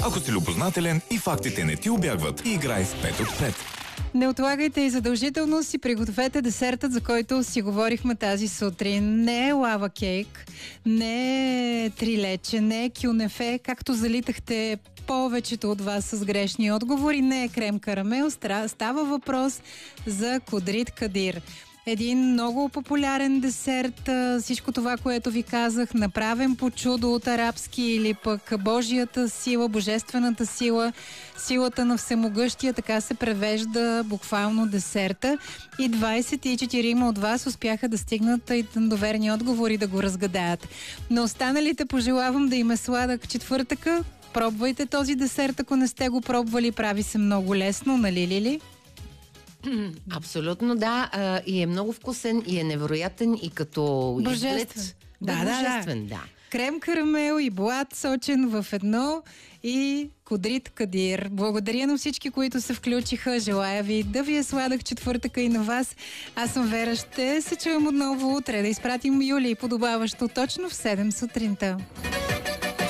Ако си любознателен и фактите не ти убягват, играй с 5 от 5. Не отлагайте и задължително си пригответе десертът, за който си говорихме тази сутрин. Не е лава кейк, не е трилече, не е кюнефе, както залитахте повечето от вас с грешни отговори, не е крем карамел, става въпрос за кудрит кадир. Един много популярен десерт, всичко това, което ви казах, направен по чудо от арабски или пък Божията сила, божествената сила, силата на всемогъщия, така се превежда буквално десерта. И 24 от вас успяха да стигнат и до верни отговори да го разгадаят. На останалите пожелавам да им е сладък четвъртъка. Пробвайте този десерт, ако не сте го пробвали, прави се много лесно, нали, Лили? Абсолютно, да. И е много вкусен, и е невероятен, и като божествен. Божествен, да. Крем карамел и блат сочен в едно и кудрит кадир. Благодаря на всички, които се включиха. Желая ви да ви е сладък четвъртъка и на вас. Аз съм Вера. Ще се чуем отново утре. Да изпратим Юли подобаващо точно в 7 сутринта.